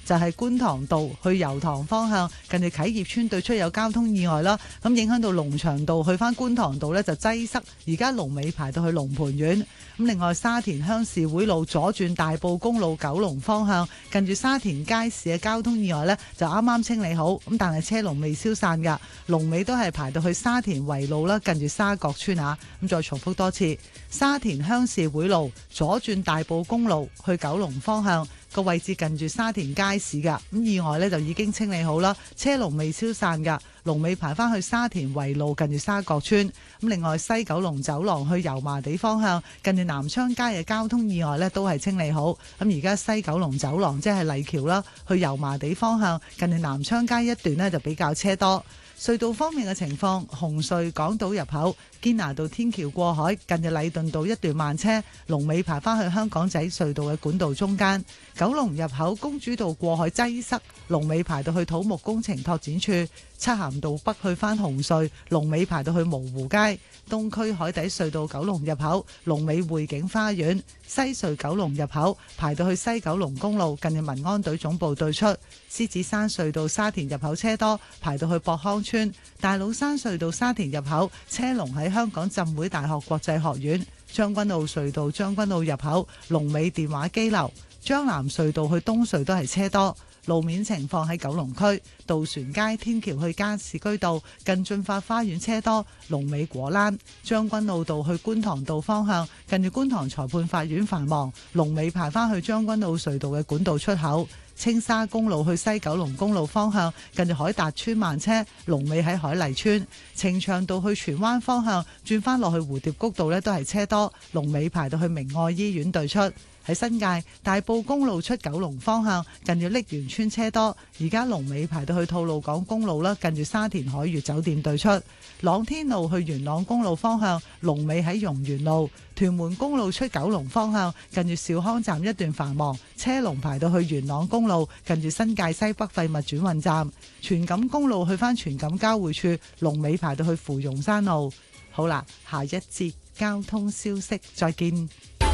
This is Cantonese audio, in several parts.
就係觀塘道去油塘方向，近住啟業邨對出有交通意外啦，咁影響到龍翔道去翻觀塘道呢就擠塞，而家龍尾排到去龍蟠苑。咁另外沙田鄉事會路左轉大埔公路九龍方向，近住沙田街市嘅交通意外呢就啱啱清理好，咁但係車龍未消散㗎，龍尾都係排到去沙田圍路啦，近住沙角村啊。咁再重複多次，沙田鄉事會路左轉大埔公路去九龍方向個位置近住沙田街市㗎，咁意外呢就已經清理好啦，車龍未消散㗎，龍尾排翻去沙田圍路近住沙角村。咁另外西九龍走廊去油麻地方向近住南昌街嘅交通意外呢都係清理好，咁而家西九龍走廊即係麗橋啦，去油麻地方向近住南昌街一段呢就比較車多。隧道方面嘅情況，紅隧港島入口堅拿道天橋過海近住禮頓道一段慢車，龍尾排翻去香港仔隧道嘅管道中間。九龍入口公主道過海擠塞，龍尾排到去土木工程拓展處。漆咸道北去翻紅隧，龍尾排到去蕪湖街。東區海底隧道九龍入口龍尾匯景花園。西隧九龍入口排到去西九龍公路近住民安隊總部對出。獅子山隧道沙田入口車多，排到去博康村。大老山隧道沙田入口車龍喺香港浸會大學國際學院。將軍澳隧道將軍澳入口龍尾電話機樓。將南隧道去東隧都係車多。路面情況喺九龍區渡船街天橋去加士居道近駿發花園車多，龍尾果欄。將軍澳道去觀塘道方向近住觀塘裁判法院繁忙，龍尾排返去將軍澳隧道嘅管道出口。青沙公路去西九龍公路方向近住海達邨慢車，龍尾喺海麗邨。呈祥道去荃灣方向轉返落去蝴蝶谷道呢都係車多，龍尾排到去明愛醫院對出。喺新界大埔公路出九龍方向近住瀝源村車多，而家龍尾排到去吐露港公路啦，近住沙田海悅酒店對出。朗天路去元朗公路方向龍尾喺榕園路。屯門公路出九龍方向近住兆康站一段繁忙，車龍排到去元朗公路近住新界西北廢物轉運站。荃錦公路去返荃錦交匯處，龍尾排到去芙蓉山路。好啦，下一節交通消息再見。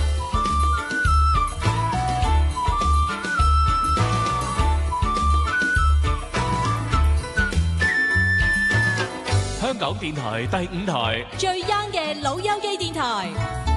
香港電台第5台最 young 嘅老友記電台，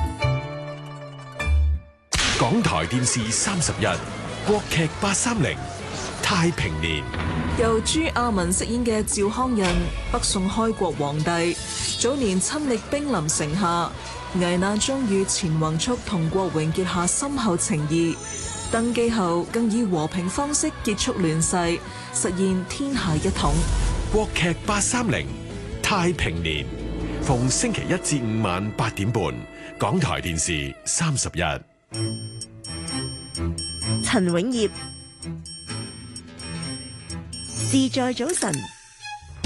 港台電視30日國劇830太平年， 由朱亞文飾演嘅趙匡胤，北宋開國皇帝，早年親歷兵臨城下，危難中與錢宏速同郭榮結下深厚情誼，登基後更以和平方式結束亂世，實現天下一統。 國劇830太平年，逢星期1至5晚8點半，港台電視30日。 陳永業，自在早晨。